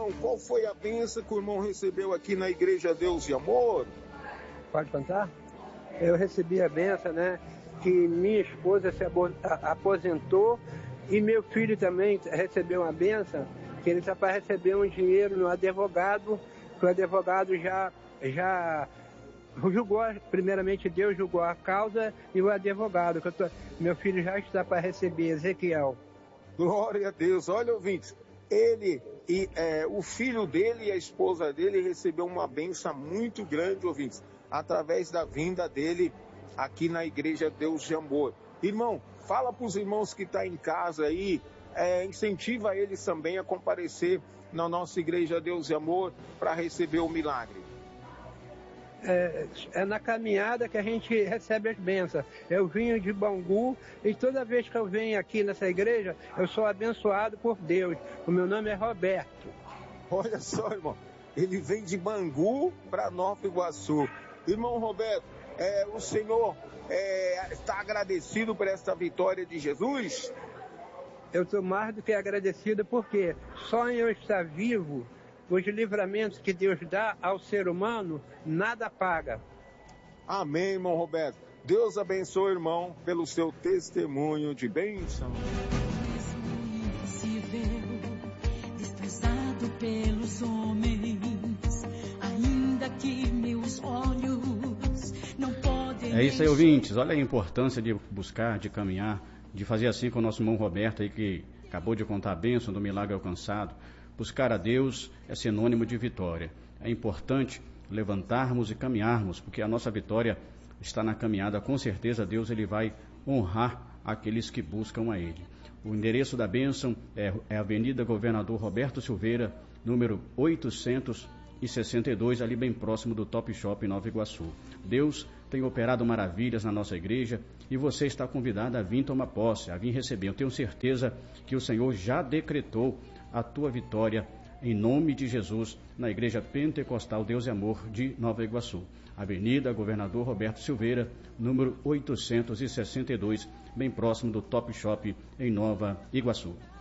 irmão, qual foi a bênção que o irmão recebeu aqui na Igreja Deus e Amor? Pode contar? Eu recebi a bênção, né? Que minha esposa se aposentou e meu filho também recebeu uma bênção, que ele está para receber um dinheiro no advogado, que o advogado já julgou, primeiramente Deus julgou a causa e o advogado, meu filho já está para receber, Ezequiel. Glória a Deus. Olha, ouvintes, ele e o filho dele e a esposa dele recebeu uma bênção muito grande, ouvintes, através da vinda dele aqui na Igreja Deus de Amor. Irmão, fala para os irmãos que estão em casa aí, incentiva eles também a comparecer na nossa Igreja Deus de Amor para receber o milagre. É na caminhada que a gente recebe as bênçãos. Eu vim de Bangu e toda vez que eu venho aqui nessa igreja, eu sou abençoado por Deus. O meu nome é Roberto. Olha só, irmão, ele vem de Bangu para Nova Iguaçu. Irmão Roberto, o Senhor está agradecido por essa vitória de Jesus? Eu estou mais do que agradecido porque só em eu estar vivo, os livramentos que Deus dá ao ser humano, nada paga. Amém, irmão Roberto. Deus abençoe, irmão, pelo seu testemunho de bênção. Desprezado pelos homens, ainda que meus olhos não podem... É isso aí, ouvintes. Olha a importância de buscar, de caminhar, de fazer assim com o nosso irmão Roberto aí, que acabou de contar a bênção do milagre alcançado. Buscar a Deus é sinônimo de vitória. É importante levantarmos e caminharmos, porque a nossa vitória está na caminhada. Com certeza Deus ele vai honrar aqueles que buscam a Ele. O endereço da bênção é Avenida Governador Roberto Silveira, número 862, ali bem próximo do Top Shop em Nova Iguaçu. Deus tem operado maravilhas na nossa igreja e você está convidado a vir tomar posse, a vir receber. Eu tenho certeza que o Senhor já decretou a tua vitória em nome de Jesus na Igreja Pentecostal Deus e Amor de Nova Iguaçu. Avenida Governador Roberto Silveira, número 862, bem próximo do Top Shop em Nova Iguaçu.